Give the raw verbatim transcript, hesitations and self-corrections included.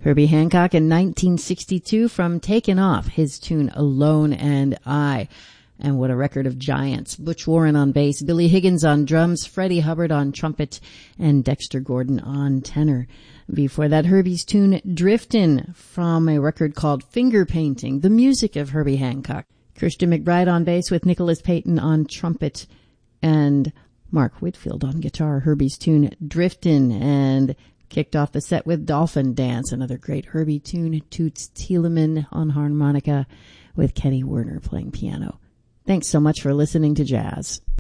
Herbie Hancock in nineteen sixty-two from Taken Off, his tune Alone and I. And what a record of giants. Butch Warren on bass, Billy Higgins on drums, Freddie Hubbard on trumpet, and Dexter Gordon on tenor. Before that, Herbie's tune Driftin' from a record called Finger Painting, the music of Herbie Hancock. Christian McBride on bass with Nicholas Payton on trumpet and Mark Whitfield on guitar. Herbie's tune Driftin', and kicked off the set with Dolphin Dance, another great Herbie tune. Toots Thielemann on harmonica with Kenny Werner playing piano. Thanks so much for listening to Jazz.